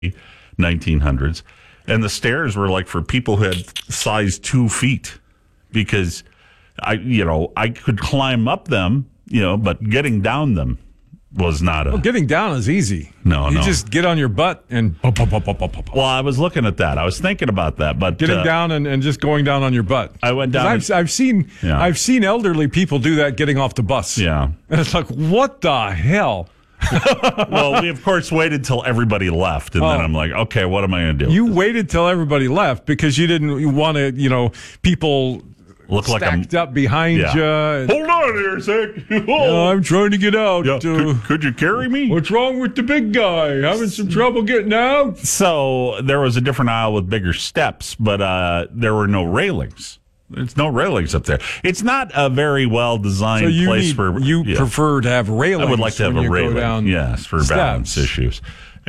1900s. And the stairs were like for people who had size 2 feet because I could climb up them, but getting down them was not a... Well, getting down is easy. No. You just get on your butt and... Well, I was looking at that. I was thinking about that, but... Getting down and just going down on your butt. I went down... I've seen elderly people do that getting off the bus. Yeah. And it's like, what the hell? Well, we, of course, waited till everybody left, and then I'm like, okay, what am I going to do? You waited till everybody left because you didn't want to, people... Look stacked up behind you. Hold on here a sec. I'm trying to get out. Yeah. Could you carry me? What's wrong with the big guy? Having some trouble getting out? So there was a different aisle with bigger steps, but there were no railings. There's no railings up there. It's not a very well-designed place for... You prefer to have railings. I would like to have a railing, yes, for balance issues.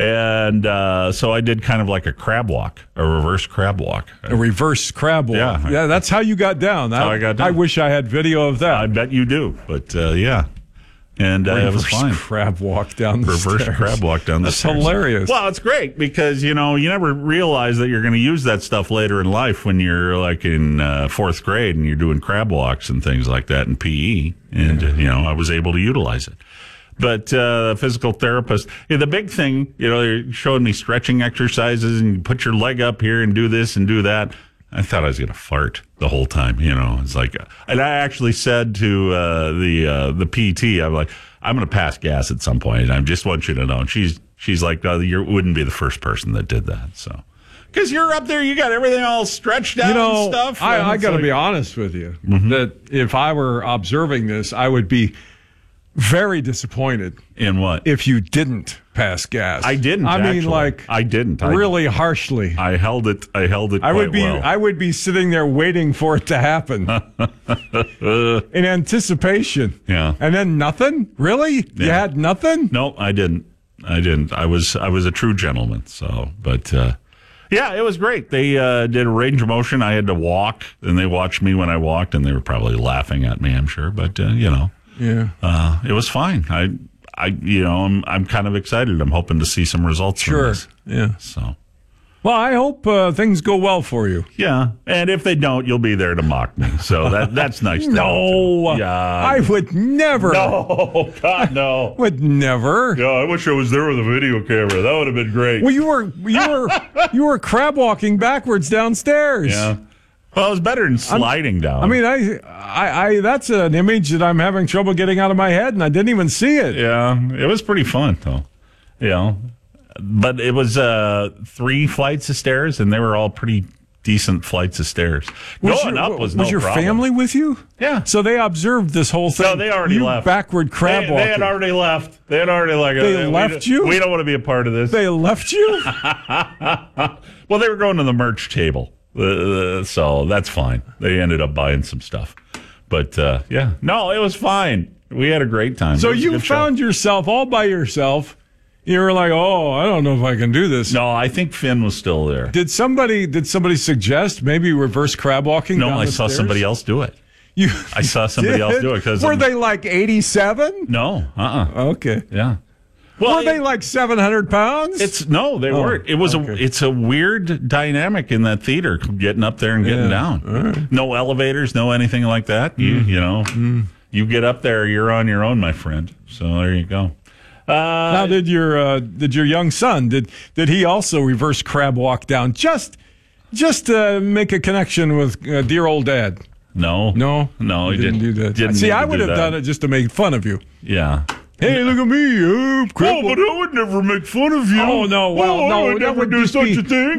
And so I did kind of like a crab walk, a reverse crab walk. A reverse crab walk. Yeah, that's how you got down. That's how I got down. I wish I had video of that. I bet you do, but yeah. And it was fine. Crab walk down the stairs. Reverse crab walk down the stairs. That's hilarious. Well, it's great because, you never realize that you're going to use that stuff later in life when you're like in fourth grade and you're doing crab walks and things like that in PE. And, I was able to utilize it. But physical therapist, the big thing, they're showing me stretching exercises and you put your leg up here and do this and do that. I thought I was going to fart the whole time, It's like, and I actually said to the PT, I'm like, I'm going to pass gas at some point. I just want you to know. And she's like, you wouldn't be the first person that did that. So, because you're up there, you got everything all stretched out and stuff. I got to be honest with you that if I were observing this, I would be very disappointed. In what? If you didn't pass gas. I didn't. I mean, like I didn't. Really harshly. I held it. I would be sitting there waiting for it to happen in anticipation. Yeah. And then nothing. Really? Yeah. You had nothing? No, I didn't. I was a true gentleman. So, but yeah, it was great. They did a range of motion. I had to walk, and they watched me when I walked, and they were probably laughing at me, I'm sure. But Yeah. It was fine. I'm kind of excited. I'm hoping to see some results from this. Yeah. So. Well, I hope things go well for you. Yeah. And if they don't, you'll be there to mock me. So that's nice. No. Yeah. I would never. No. God, no. Would never. Yeah, I wish I was there with a video camera. That would have been great. Well, you were crab walking backwards downstairs. Yeah. Well, it was better than sliding down. I mean, I that's an image that I'm having trouble getting out of my head, and I didn't even see it. Yeah, it was pretty fun, though. But it was 3 flights of stairs, and they were all pretty decent flights of stairs. Going up was no problem. Was your family with you? Yeah. So they observed this whole thing. No, they already left. Backward crab walking. They had already left. They left you? We don't want to be a part of this. They left you? Well, they were going to the merch table. So that's fine. They ended up buying some stuff. But, yeah. No, it was fine. We had a great time. So you found yourself all by yourself. You were like, I don't know if I can do this. No, I think Finn was still there. Did somebody suggest maybe reverse crab walking? No, I saw somebody else do it. I saw somebody else do it. Were they like 87? No. Okay. Yeah. Well, were they like 700 pounds? They weren't. It was it's a weird dynamic in that theater, getting up there and getting down. Right. No elevators, no anything like that. You get up there, you're on your own, my friend. So there you go. Now, did your young son did he also reverse crab walk down just to make a connection with dear old dad? No, he didn't do that. See, I would have done it just to make fun of you. Yeah. Hey, look at me. But I would never make fun of you. Oh, no. Well, no. I would never do such a thing.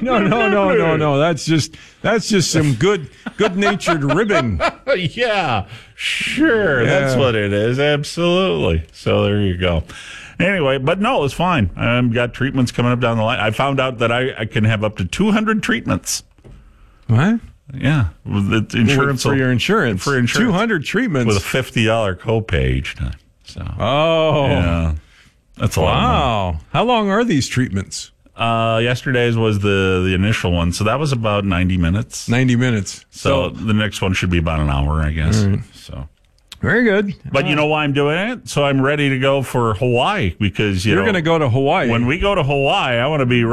No. That's just some good-natured ribbing. Yeah, sure. Yeah. That's what it is. Absolutely. So there you go. Anyway, but no, it was fine. I've got treatments coming up down the line. I found out that I can have up to 200 treatments. What? Yeah. With insurance. For your insurance. For insurance. 200 treatments. With a $50 copay each time. So, yeah, that's a lot. Wow. How long are these treatments? Yesterday's was the initial one, so that was about 90 minutes. 90 minutes. So the next one should be about an hour, I guess. Right. So Very good. But you know why I'm doing it? So I'm ready to go for Hawaii because, You're going to go to Hawaii. when we go to Hawaii, I want to be